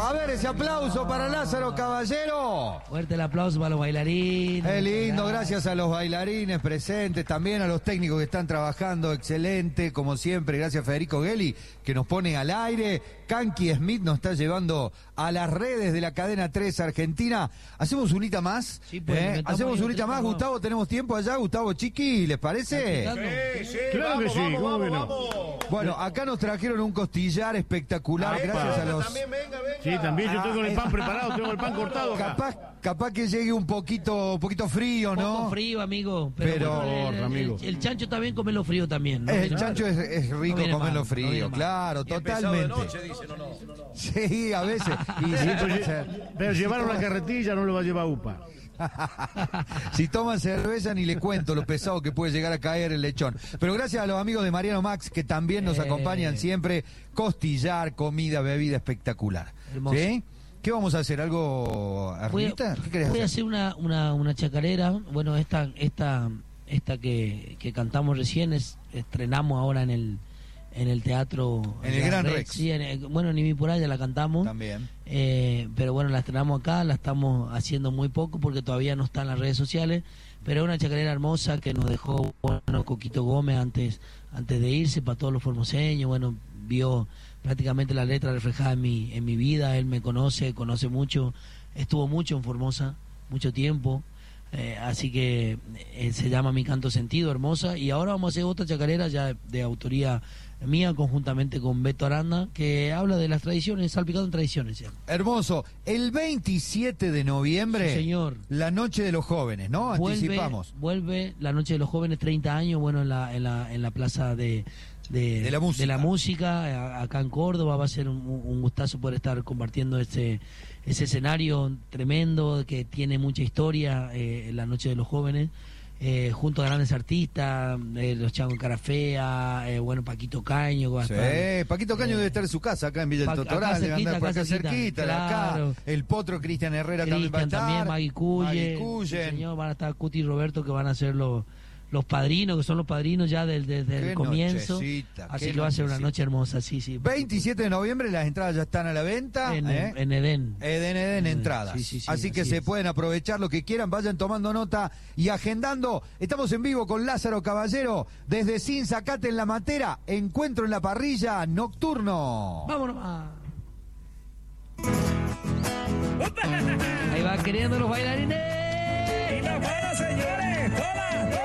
A ver, ese aplauso para Lázaro Caballero. Fuerte el aplauso para los bailarines. Es lindo, gracias a los bailarines presentes, también a los técnicos que están trabajando, excelente, como siempre, gracias a Federico Gelli, que nos pone al aire. Kanki Smith nos está llevando a las redes de la cadena 3 Argentina. ¿Hacemos unita más? Sí, pues, ¿Hacemos unita más? Gustavo, ¿tenemos tiempo allá? Gustavo Chiqui, ¿les parece? Sí, Claro que sí, ¿cómo que no? Bueno, acá nos trajeron un costillar espectacular, gracias a los... También venga. Sí, también yo tengo el pan preparado, tengo el pan cortado acá. Capaz que llegue un poquito frío, ¿no? Un poco frío, amigo. Pero bueno, el chancho también, comelo frío también, ¿no? El chancho es rico no comerlo mal, frío, no claro, totalmente. De noche, dice, no. Sí, a veces. Y Sí, pero llevaron la carretilla, no lo va a llevar UPA. Si toman cerveza ni le cuento lo pesado que puede llegar a caer el lechón. Pero gracias a los amigos de Mariano Max que también nos acompañan siempre. Costillar, comida, bebida espectacular. Hermoso. ¿Sí? ¿Qué vamos a hacer? ¿Algo arribita? ¿Qué querés voy a hacer? hacer una chacarera. Bueno, esta que cantamos recién estrenamos ahora en el teatro. En el Gran Rex. Sí, bueno, ni mi por allá la cantamos. También. Pero bueno, la estrenamos acá, la estamos haciendo muy poco porque todavía no está en las redes sociales. Pero es una chacarera hermosa que nos dejó, bueno, Coquito Gómez antes de irse, para todos los formoseños. Bueno, vio prácticamente la letra reflejada en mi vida. Él me conoce mucho, estuvo mucho en Formosa, mucho tiempo. Así que se llama Mi Canto Sentido, hermosa. Y ahora vamos a hacer otra chacarera ya de autoría mía, conjuntamente con Beto Aranda, que habla de las tradiciones, salpicado en tradiciones. ¿Sí? Hermoso. El 27 de noviembre, Sí, señor. la Noche de los Jóvenes, ¿no? Anticipamos. Vuelve la Noche de los Jóvenes, 30 años, bueno, en la plaza de la música, acá en Córdoba. Va a ser un gustazo poder estar compartiendo ese escenario tremendo que tiene mucha historia, la Noche de los Jóvenes, junto a grandes artistas, los Changos Carafea, bueno, Paquito Caño que va a estar. Paquito Caño debe estar en su casa, acá en Villa del Totoral, debe andar por acá cerquita, claro. Acá, el Potro Cristian Herrera también va a estar. También, Magui Cuyen. Sí, señor, van a estar Cuti y Roberto, que van a ser los padrinos, que son los padrinos ya desde el comienzo. Así que va a ser una noche hermosa, sí. 27 de noviembre, las entradas ya están a la venta. En Edén. Edén entradas. Sí, así que se pueden aprovechar lo que quieran, vayan tomando nota y agendando. Estamos en vivo con Lázaro Caballero, desde Sin Sacate en la Matera, encuentro en la parrilla nocturno. Vámonos. Ahí va queriendo los bailarines. Y nos vamos, señores.